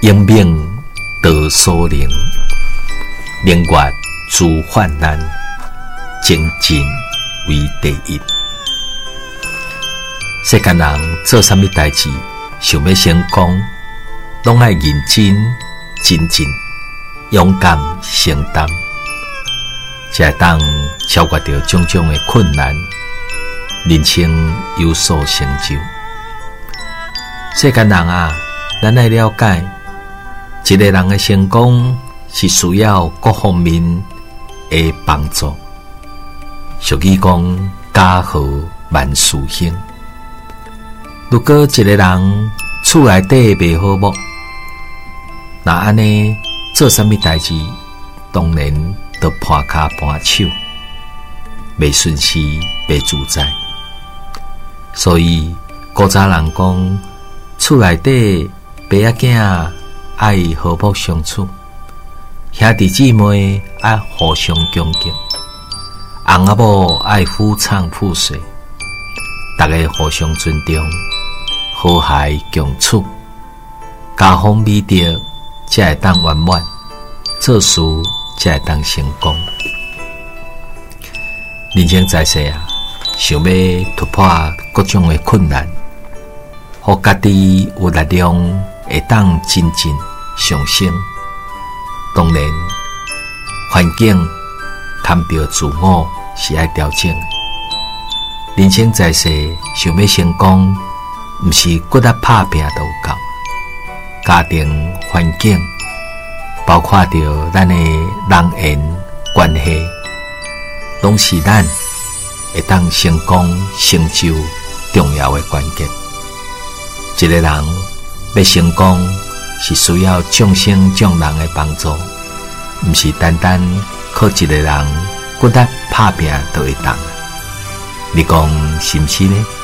英明得所能，明月自患难，精进为第一。世间人做啥物代志，想要成功，拢爱认真、精进、勇敢承担，才会当超越着种种的困难，人生有所成就。世间人啊，咱爱了解，一个人的成功是需要各方面的帮助。俗语讲，家和万事兴。如果一个人厝内底袂好某，那安尼做啥物代志，当然都破骹破手，袂顺时袂自在。所以古早人讲，厝内底爸仔囝爱和睦相处，兄弟姊妹爱互相恭敬，翁仔某爱夫唱妇随，大家互相尊重，和谐共处，家风美德才会当圆满，做事才会当成功。人生在世啊，想要突破各种的困难，互家己有力量会当真正上升。当然，环境堪着自我是爱调整的。人生在世，想要成功，毋是骨力拍拼就有够。家庭环境，包括着咱的人缘关系，拢是咱会当成功成就重要的关键。一个人要成功，是需要众生众人的帮助，毋是单单靠一个人骨力拍拼就会当。你讲是毋是呢？